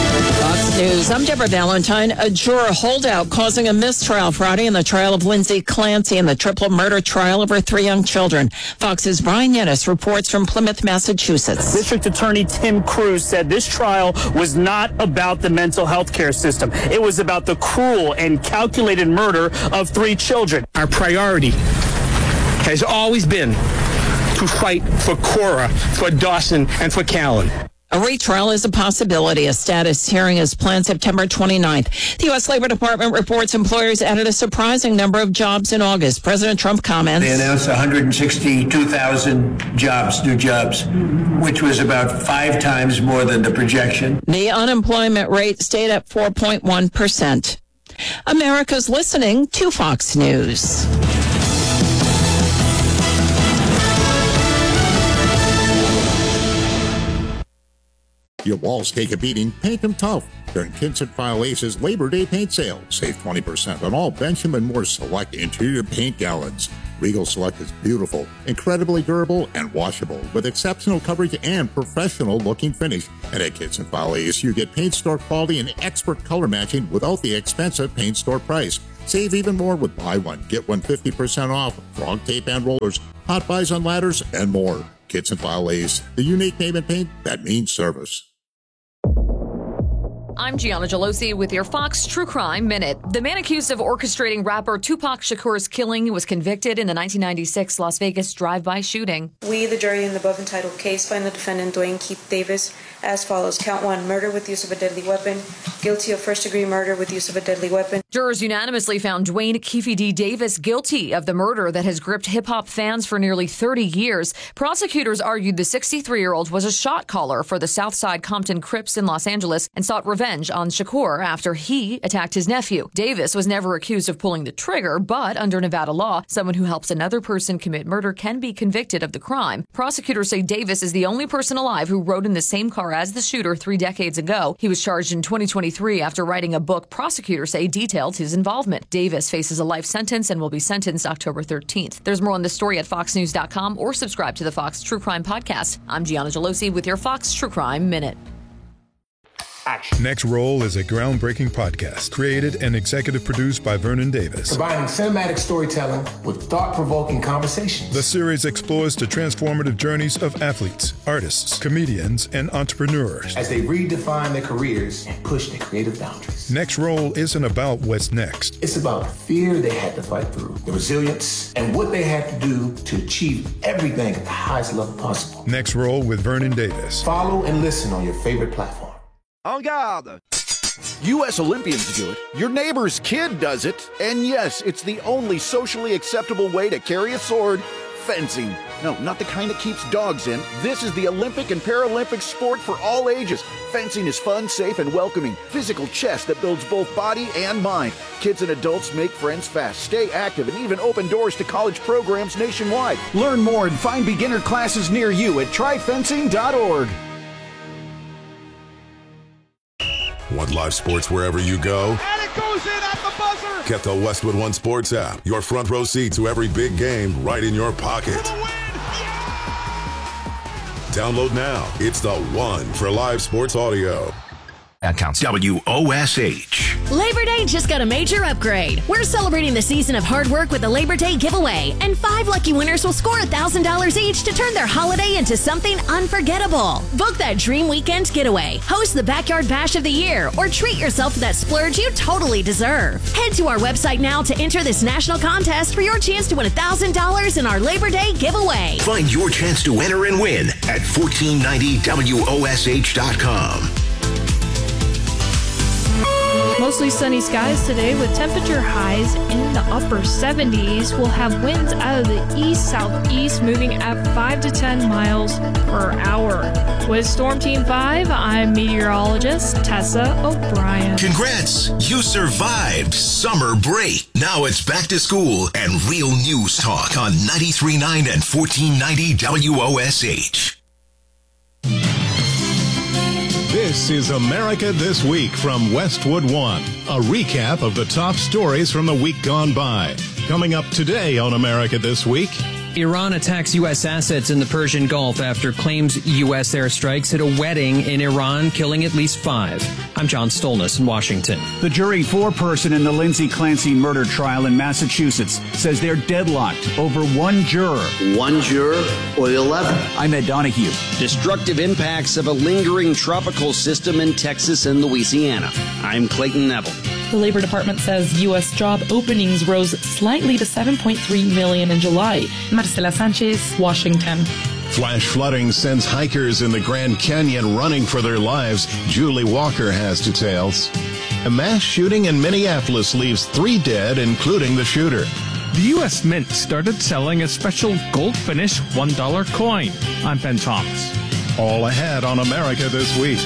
Fox News, I'm Deborah Valentine. A juror holdout causing a mistrial Friday in the trial of Lindsay Clancy in the triple murder trial of her three young children. Fox's Brian Yennis reports from Plymouth, Massachusetts. District Attorney Tim Cruz said this trial was not about the mental health care system. It was about the cruel and calculated murder of three children. Our priority has always been to fight for Cora, for Dawson, and for Callan. A retrial is a possibility. A status hearing is planned September twenty-ninth. The U S Labor Department reports employers added a surprising number of jobs in August. President Trump comments. They announced one hundred sixty-two thousand jobs, new jobs, which was about five times more than the projection. The unemployment rate stayed at four point one percent. America's listening to Fox News. Your walls take a beating, paint them tough. During Kinsett File Ace's Labor Day paint sale, save twenty percent on all Benjamin Moore Select interior paint gallons. Regal Select is beautiful, incredibly durable, and washable, with exceptional coverage and professional-looking finish. And at Kinsett File Ace, you get paint store quality and expert color matching without the expensive paint store price. Save even more with buy one, get one fifty percent off, frog tape and rollers, hot buys on ladders, and more. Kinsett File Ace, the unique name in paint that means service. I'm Gianna Gelosi with your Fox True Crime Minute. The man accused of orchestrating rapper Tupac Shakur's killing was convicted in the nineteen ninety-six Las Vegas drive-by shooting. We, the jury in the above entitled case, find the defendant Dwayne Keith Davis as follows. Count one, murder with use of a deadly weapon. Guilty of first-degree murder with use of a deadly weapon. Jurors unanimously found Dwayne Keefe D. Davis guilty of the murder that has gripped hip-hop fans for nearly thirty years. Prosecutors argued the sixty-three-year-old was a shot caller for the Southside Compton Crips in Los Angeles and sought revenge on Shakur after he attacked his nephew. Davis was never accused of pulling the trigger, but under Nevada law, someone who helps another person commit murder can be convicted of the crime. Prosecutors say Davis is the only person alive who rode in the same car as the shooter three decades ago. He was charged in twenty twenty-three after writing a book prosecutors say detailed his involvement. Davis faces a life sentence and will be sentenced October thirteenth. There's more on this story at fox news dot com or subscribe to the Fox True Crime Podcast. I'm Gianna Gelosi with your Fox True Crime Minute. Action. Next Roll is a groundbreaking podcast created and executive produced by Vernon Davis. Combining cinematic storytelling with thought-provoking conversations. The series explores the transformative journeys of athletes, artists, comedians, and entrepreneurs as they redefine their careers and push their creative boundaries. Next Roll isn't about what's next. It's about the fear they had to fight through, the resilience, and what they had to do to achieve everything at the highest level possible. Next Roll with Vernon Davis. Follow and listen on your favorite platform. En garde! U S Olympians do it, your neighbor's kid does it, and yes, it's the only socially acceptable way to carry a sword, fencing. No, not the kind that keeps dogs in. This is the Olympic and Paralympic sport for all ages. Fencing is fun, safe, and welcoming. Physical chess that builds both body and mind. Kids and adults make friends fast, stay active, and even open doors to college programs nationwide. Learn more and find beginner classes near you at try fencing dot org. Want live sports wherever you go? And it goes in at the buzzer! Get the Westwood One Sports app. Your front row seat to every big game right in your pocket. Download now. It's the one for live sports audio. That counts. W O S H. Labor Day just got a major upgrade. We're celebrating the season of hard work with the Labor Day giveaway, and five lucky winners will score one thousand dollars each to turn their holiday into something unforgettable. Book that dream weekend getaway, host the Backyard Bash of the Year, or treat yourself to that splurge you totally deserve. Head to our website now to enter this national contest for your chance to win one thousand dollars in our Labor Day giveaway. Find your chance to enter and win at fourteen ninety W O S H dot com. Mostly sunny skies today with temperature highs in the upper seventies. We'll have winds out of the east-southeast moving at five to ten miles per hour. With Storm Team five, I'm meteorologist Tessa O'Brien. Congrats! You survived summer break. Now it's back to school and real news talk on ninety-three point nine and fourteen ninety W O S H. This is America This Week from Westwood One, a recap of the top stories from the week gone by. Coming up today on America This Week, Iran attacks U S assets in the Persian Gulf after claims U S airstrikes hit a wedding in Iran, killing at least five. I'm John Stolness in Washington. The jury foreperson in the Lindsay Clancy murder trial in Massachusetts says they're deadlocked over one juror. One juror or eleven? I'm Ed Donahue. Destructive impacts of a lingering tropical system in Texas and Louisiana. I'm Clayton Neville. The Labor Department says U S job openings rose slightly to seven point three million in July. Marcela Sanchez, Washington. Flash flooding sends hikers in the Grand Canyon running for their lives. Julie Walker has details. A mass shooting in Minneapolis leaves three dead, including the shooter. The U S Mint started selling a special gold finish one dollar coin. I'm Ben Thomas. All ahead on America This Week.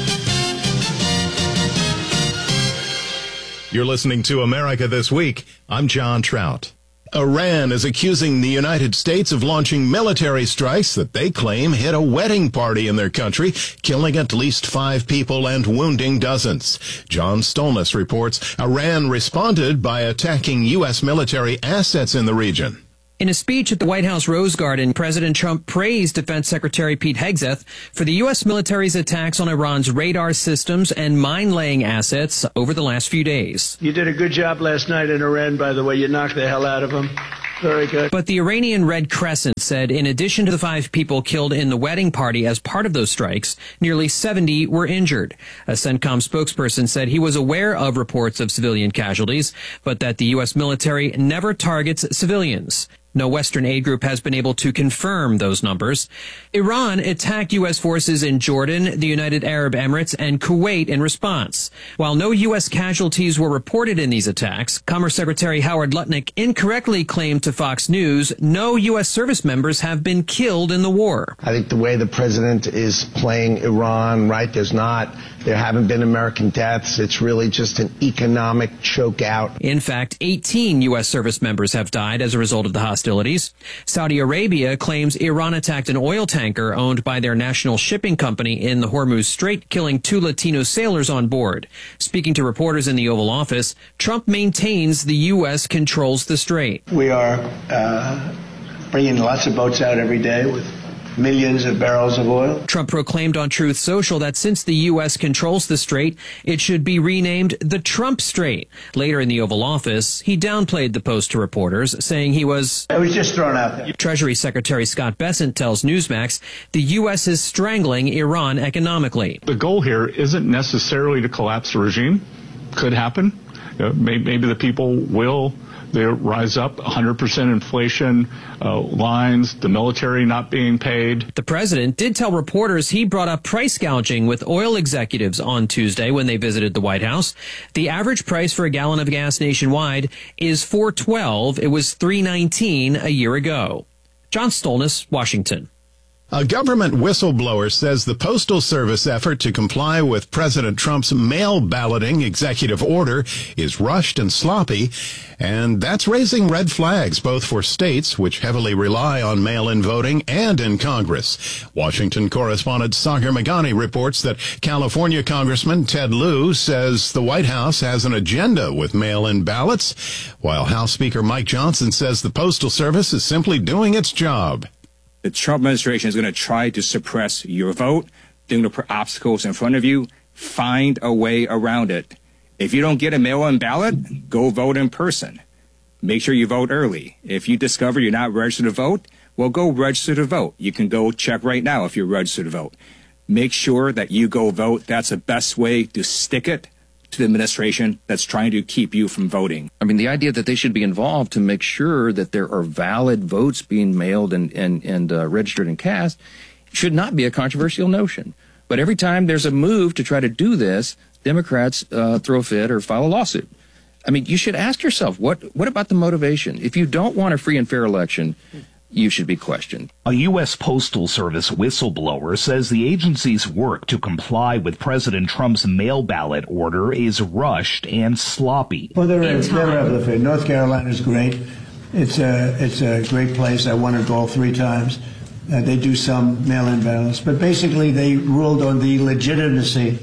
You're listening to America This Week. I'm John Trout. Iran is accusing the United States of launching military strikes that they claim hit a wedding party in their country, killing at least five people and wounding dozens. John Stolness reports Iran responded by attacking U S military assets in the region. In a speech at the White House Rose Garden, President Trump praised Defense Secretary Pete Hegseth for the U S military's attacks on Iran's radar systems and mine-laying assets over the last few days. You did a good job last night in Iran, by the way. You knocked the hell out of them. Very good. But the Iranian Red Crescent said in addition to the five people killed in the wedding party as part of those strikes, nearly seventy were injured. A CENTCOM spokesperson said he was aware of reports of civilian casualties, but that the U S military never targets civilians. No Western aid group has been able to confirm those numbers. Iran attacked U S forces in Jordan, the United Arab Emirates, and Kuwait in response. While no U S casualties were reported in these attacks, Commerce Secretary Howard Lutnick incorrectly claimed to Fox News no U S service members have been killed in the war. I think the way the president is playing Iran, right, there's not, there haven't been American deaths. It's really just an economic choke out. In fact, eighteen U S service members have died as a result of the hostilities. Saudi Arabia claims Iran attacked an oil tanker owned by their national shipping company in the Hormuz Strait, killing two Latino sailors on board. Speaking to reporters in the Oval Office, Trump maintains the U S controls the strait. We are uh, bringing lots of boats out every day with millions of barrels of oil. Trump proclaimed on Truth Social that since the U S controls the strait, it should be renamed the Trump Strait. Later in the Oval Office, he downplayed the post to reporters, saying he was... It was just thrown out there. Treasury Secretary Scott Bessent tells Newsmax the U S is strangling Iran economically. The goal here isn't necessarily to collapse the regime. Could happen. Uh, maybe, maybe the people will... They rise up, one hundred percent inflation, uh, lines, the military not being paid. The president did tell reporters he brought up price gouging with oil executives on Tuesday when they visited the White House. The average price for a gallon of gas nationwide is four twelve. It was three nineteen a year ago. John Stolness, Washington. A government whistleblower says the Postal Service effort to comply with President Trump's mail balloting executive order is rushed and sloppy, and that's raising red flags both for states, which heavily rely on mail-in voting, and in Congress. Washington correspondent Sagar Meghani reports that California Congressman Ted Lieu says the White House has an agenda with mail-in ballots, while House Speaker Mike Johnson says the Postal Service is simply doing its job. The Trump administration is going to try to suppress your vote. They're going to put obstacles in front of you. Find a way around it. If you don't get a mail-in ballot, go vote in person. Make sure you vote early. If you discover you're not registered to vote, well, go register to vote. You can go check right now if you're registered to vote. Make sure that you go vote. That's the best way to stick it to the administration that's trying to keep you from voting. I mean, the idea that they should be involved to make sure that there are valid votes being mailed and, and, and uh, registered and cast should not be a controversial notion. But every time there's a move to try to do this, Democrats uh, throw a fit or file a lawsuit. I mean, you should ask yourself, what, what about the motivation? If you don't want a free and fair election, you should be questioned. A U S Postal Service whistleblower says the agency's work to comply with President Trump's mail ballot order is rushed and sloppy. Well, they're, they're able. North Carolina is great. It's a, it's a great place. I want to go three times. Uh, they do some mail-in ballots, but basically they ruled on the legitimacy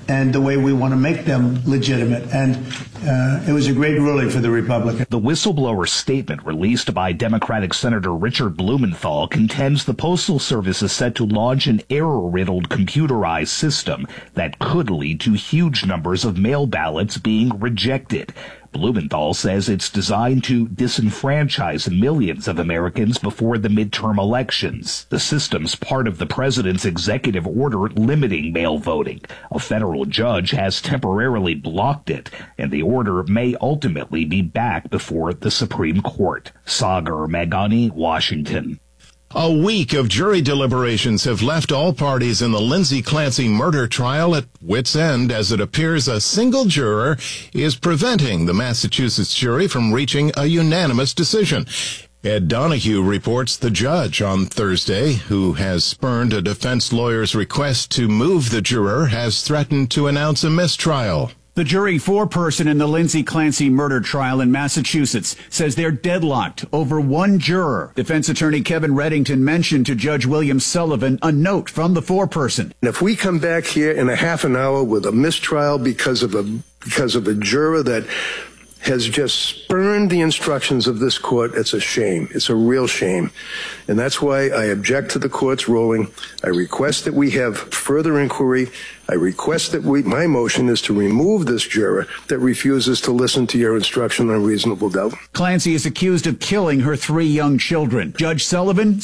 and the way we want to make them legitimate. And uh, it was a great ruling for the Republicans. The whistleblower statement released by Democratic Senator Richard Blumenthal contends the Postal Service is set to launch an error-riddled computerized system that could lead to huge numbers of mail ballots being rejected. Blumenthal says it's designed to disenfranchise millions of Americans before the midterm elections. The system's part of the president's executive order limiting mail voting. A federal judge has temporarily blocked it, and the order may ultimately be back before the Supreme Court. Sagar Meghani, Washington. A week of jury deliberations have left all parties in the Lindsay Clancy murder trial at wit's end, as it appears a single juror is preventing the Massachusetts jury from reaching a unanimous decision. Ed Donahue reports the judge on Thursday, who has spurned a defense lawyer's request to move the juror, has threatened to announce a mistrial. The jury foreperson in the Lindsay Clancy murder trial in Massachusetts says they're deadlocked over one juror. Defense attorney Kevin Reddington mentioned to Judge William Sullivan a note from the foreperson. And if we come back here in a half an hour with a mistrial because of a because of a juror that has just spurned the instructions of this court, it's a shame. It's a real shame. And that's why I object to the court's ruling. I request that we have further inquiry. I request that we, my motion is to remove this juror that refuses to listen to your instruction on reasonable doubt. Clancy is accused of killing her three young children. Judge Sullivan